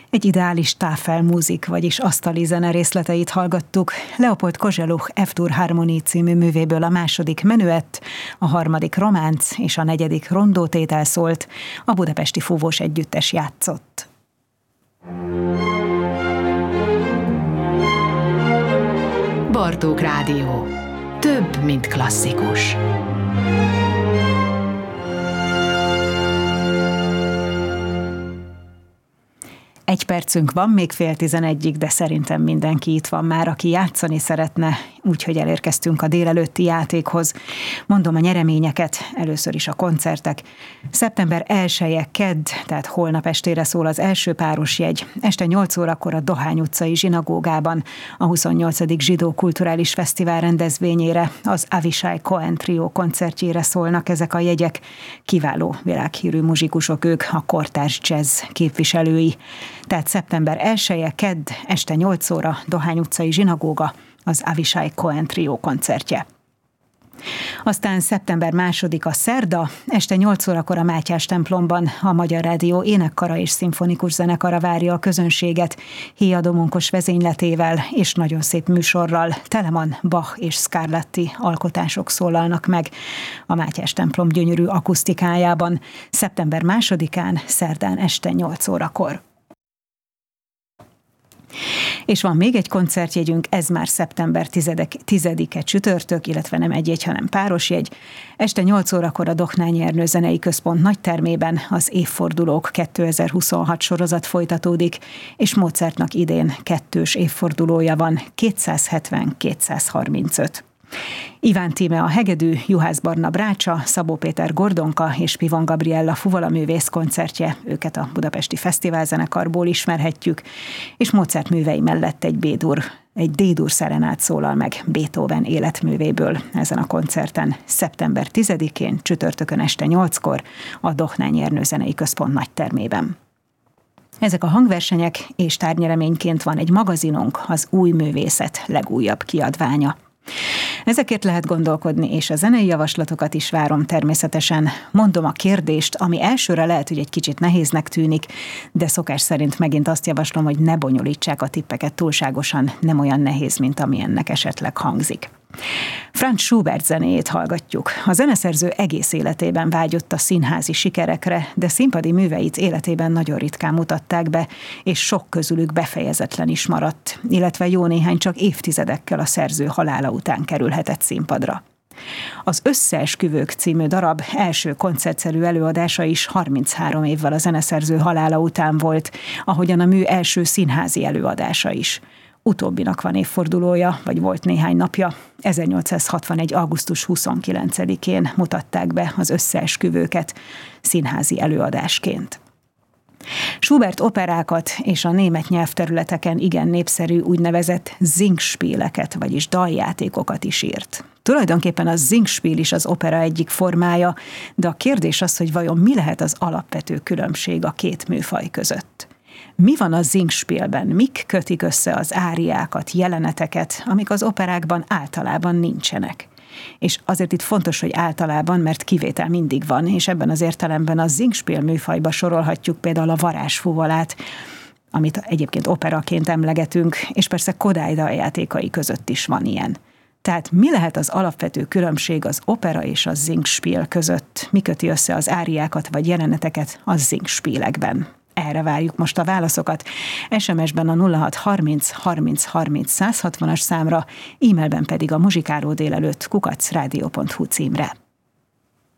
Egy ideális táfelmúzik, vagyis asztali zene részleteit hallgattuk. Leopold Kozeluch F-dur Harmonie című művéből a második menüett, a harmadik románc és a negyedik rondótétel szólt, a Budapesti Fúvós Együttes játszott. Bartók Rádió. Több, mint klasszikus. Egy percünk van, még 10:30, de szerintem mindenki itt van már, aki játszani szeretne, úgyhogy elérkeztünk a délelőtti játékhoz. Mondom a nyereményeket, először is a koncertek. Szeptember 1-e kedd, tehát holnap estére szól az első páros jegy. Este 8 órakor a Dohány utcai zsinagógában, a 28. Zsidó Kulturális Fesztivál rendezvényére, az Avishai Cohen Trio koncertjére szólnak ezek a jegyek. Kiváló világhírű muzsikusok ők, a kortárs jazz képviselői. Tehát szeptember 1-e kedd, este 8 óra, Dohány utcai zsinagóga, az Avishai Cohen Trio koncertje. Aztán szeptember 2-a szerda, este 8 órakor a Mátyás templomban a Magyar Rádió énekkara és szimfonikus zenekara várja a közönséget, Héa Domonkos vezényletével és nagyon szép műsorral. Telemann, Bach és Scarlatti alkotások szólalnak meg a Mátyás templom gyönyörű akusztikájában, szeptember 2-án, szerdán este 8 órakor. És van még egy koncertjegyünk, ez már szeptember 10-e csütörtök, illetve nem egy jegy, hanem páros jegy. Este 8 órakor a Dohnányi Ernő Zenei Központ nagytermében az Évfordulók 2026 sorozat folytatódik, és Mozartnak idén 2-s évfordulója van, 270-235. Iván Tíme a hegedű, Juhász Barna brácsa, Szabó Péter gordonka és Pivon Gabriella fuvolaművész koncertje, őket a Budapesti Fesztiválzenekarból ismerhetjük, és Mozart művei mellett egy D-dur szerenát szólal meg Beethoven életművéből ezen a koncerten, szeptember 10-én, csütörtökön este 8-kor a Dohnányi Ernő Zenei Központ nagytermében. Ezek a hangversenyek, és tárgynyereményként van egy magazinunk, az Új Művészet legújabb kiadványa. Ezekért lehet gondolkodni, és a zenei javaslatokat is várom természetesen. Mondom a kérdést, ami elsőre lehet, hogy egy kicsit nehéznek tűnik, de szokás szerint megint azt javaslom, hogy ne bonyolítsák a tippeket túlságosan, nem olyan nehéz, mint amilyennek esetleg hangzik. Franz Schubert zenéjét hallgatjuk. A zeneszerző egész életében vágyott a színházi sikerekre, de színpadi műveit életében nagyon ritkán mutatták be, és sok közülük befejezetlen is maradt, illetve jó néhány csak évtizedekkel a szerző halála után kerülhetett színpadra. Az Összeesküvők című darab első koncertszerű előadása is 33 évvel a zeneszerző halála után volt, ahogyan a mű első színházi előadása is. Utóbbinak van évfordulója, vagy volt néhány napja. 1861. augusztus 29-én mutatták be az Összeesküvőket színházi előadásként. Schubert operákat és a német nyelvterületeken igen népszerű úgynevezett Singspieleket, vagyis daljátékokat is írt. Tulajdonképpen a Singspiel is az opera egyik formája, de a kérdés az, hogy vajon mi lehet az alapvető különbség a két műfaj között. Mi van a Singspielben? Mik kötik össze az áriákat, jeleneteket, amik az operákban általában nincsenek? És azért itt fontos, hogy általában, mert kivétel mindig van, és ebben az értelemben a Singspiel műfajba sorolhatjuk például a Varázsfuvolát, amit egyébként operaként emlegetünk, és persze Kodály daljátékai között is van ilyen. Tehát mi lehet az alapvető különbség az opera és a Singspiel között? Mi köti össze az áriákat vagy jeleneteket a Singspielekben? Erre várjuk most a válaszokat. SMS-ben a 0630 30 30 160-as számra, e-mailben pedig a muzsikálódélelőtt @radio.hu címre.